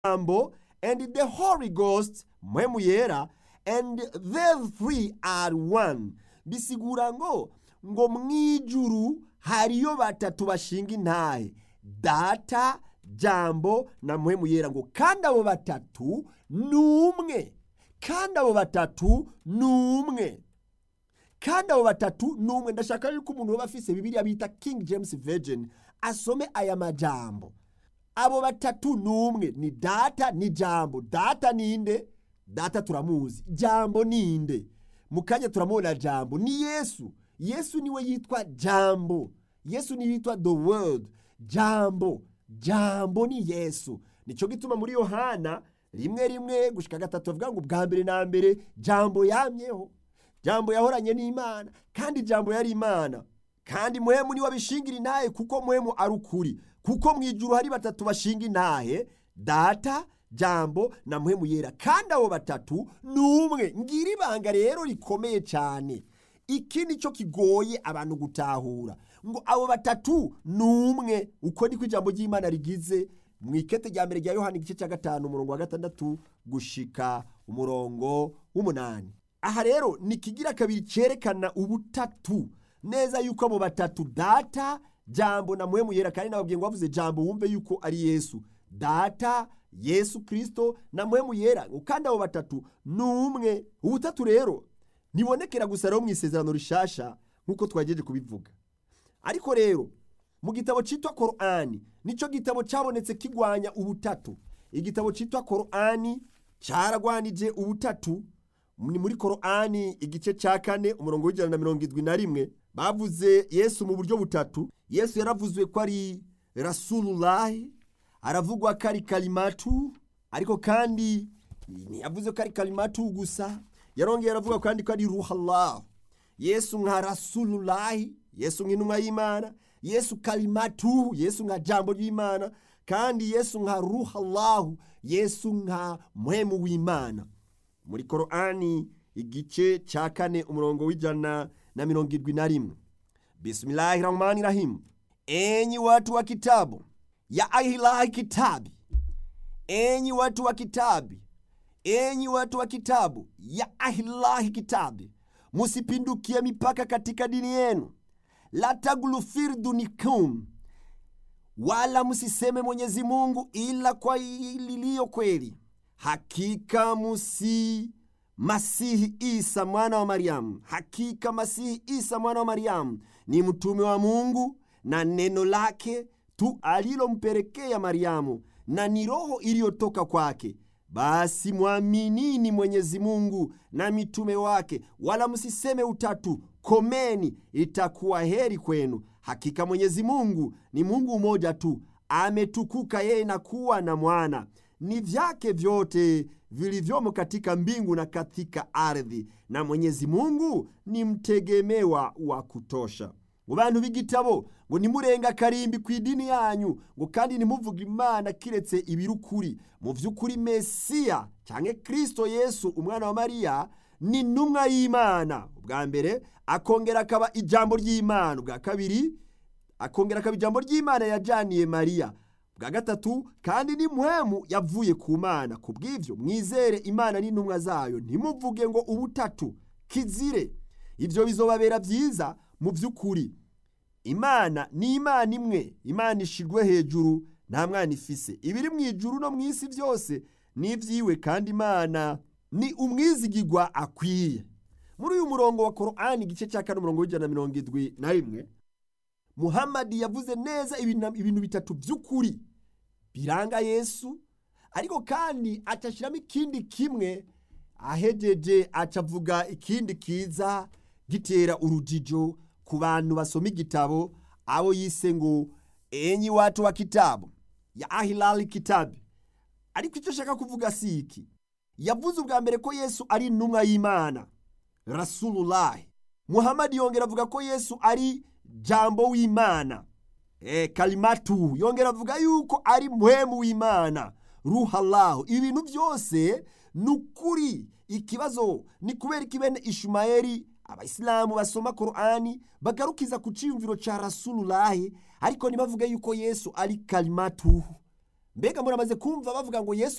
Jambo and the Holy Ghost, mpwemu yera, and they three are one. Bisigura ngo mwijuru hariyo batatu bashinga intahe, Data, Jambo na mpwemu yera, ngo kandi abo batatu numwe. Kandi abo batatu numwe. Kandi abo batatu numwe. Ndashaka yuko umuntu waba afise Bibiliya bita King James Version asome aya majambo. Abo batatu numwe ni Data ni Jambo. Data ninde? Data turamuzi. Jambo ninde? Mukanya turamubona Jambo ni Yesu. Yesu niwe yitwa Jambo. Yesu ni yitwa the word. Jambo ni Yesu. Nico gituma muri Yohana rimwe gushika gatatu avuga ngo bwa mbere na mbere Jambo yamyeho. Jambo yahoranye n'Imana, kandi Jambo yari Imana. Kandi mpwemu ni wabishingira intahe, kuko mpwemu ari ukuri. Kuko mwijuru hari batatu bashinga intahe, Data, Jambo na mpwemu yera. Kandi abo batatu numwe. Ngira ibanga rero rikomeye cyane. Iki nico kigoye abantu gutahura. Ngo abo batatu numwe. Uko niko ijambo ry'Imana rigize mu ikete rya mbere rya Yohana igice cya 5 umurongo wa 6 gushika umurongo w'8. Aha rero nikigira kabiri cerekana ubutatu neza yuko abo batatu Data, Jambo na mpwemu yera. Kandi nababwiye ngo bavuze Jambo wumve yuko ari Yesu. Data, Yesu Kristo na mpwemu yera. Kandi abo batatu numwe. Ubutatu rero nibonekera gusa rero mu isezerano rishasha nkuko twagejeje kubivuga. Ariko rero mu gitabo citwa Korani nico gitabo cabonetse kigwanya ubutatu. Igitabo citwa Korani caragwanije ubutatu. Ni muri Korani igice cya 4 umurongo w'171 bavuze Yesu mu buryo butatu. Yesu yaravuzwe ko ari Rasulullah, aravugwa ko ari kalimatu, ariko kandi yavuze ko ari kalimatu gusa. Yarongeye aravuga kandi ko ari ruhallah. Yesu nka Rasulullah, Yesu nk'intumwa y'Imana. Yesu kalimatu, Yesu nka Jambo ry'Imana. Kandi Yesu nka ruhallah, Yesu nka mpwemu w'Imana. Muri Korani igice cya 4 umurongo w'171. Bismillahirrahmanirrahim. Enyi watu wa kitabu, ya ahilahi kitabi. Enyi watu wa kitabi, enyi watu wa kitabu, ya ahilahi kitabi, musipindukie mipaka katika dini yenu. La taglu firdunikum, wala musiseme Mwenyezi Mungu ila kwa lilio kweli. Hakika Masihi Isa mwana wa Mariamu, hakika Masihi Isa mwana wa Mariamu ni mtume wa Mungu na neno lake tu alilompelekea Mariamu, na ni roho iliyotoka kwake. Basi muaminini Mwenyezi Mungu na mitume wake, wala msiseme utatu. Komeni, itakuwa heri kwenu. Hakika Mwenyezi Mungu ni Mungu mmoja tu, ametukuka yeye na kuwa na mwana. Ni vyake vyote vilivyomo katika mbingu na katika ardhi, na Mwenyezi Mungu ni mtegemewa wa kutosha. Ngo bantu b'igitabo, ngo nimurenga karimbi ku idini yanyu, ngo kandi nimuvuga Imana kiretse ibirukuri. Mu vy'ukuri Mesiya canke Kristo Yesu umwana wa Mariya ni ntumwa y'Imana. Ubwa mbere akongera akaba ijambo ry'Imana. Ubwa kabiri akongera akaba ijambo ry'Imana yajaniye Mariya. Bwa gatatu kandi ni mpwemu yavuye ku Mana. Kubw'ivyo mwizere Imana n'intumwa zayo, ntimuvuge ngo ubutatu kizire. Ivyo bizobabera vyiza mu vy'ukuri. Imana ni Imana imwe, Imana ishirwe hejuru, nta mwana ifise. Ibiri mu ijuru no mu isi vyose ni ivyiwe, kandi Imana ni umwizigirwa akwiye. Muri uyu murongo wa Korani igice cya 4 umurongo w'171 Muhammad yavuze neza ibintu bitatu vy'ukuri biranga Yesu, ariko kandi acashiramo ikindi kimwe. Ahejeje acavuga ikindi kiza gitera urujijo ku bantu basoma igitabo, abo yise ngo enyi watu wa kitabu, ya ahilal kitabi. Ariko icyo shaka kuvuga si iki. Yavuze ubwa mbere ko Yesu ari intumwa y'Imana, Rasulullah. Muhammad yongera avuga ko Yesu ari Jambo w'Imana, kalimatu. Yongera avuga yuko ari mpwemu w'Imana, ruhallahu. Ibintu byose nukuri. Ikibazo ni kubera ikibene Ishumayeli abayisilamu basoma Korani bagarukiza ku ciyumviro ca Rasulullah, ariko nibavuga yuko Yesu ari kalimatu. mbega muramaze kumva bavuga ngo Yesu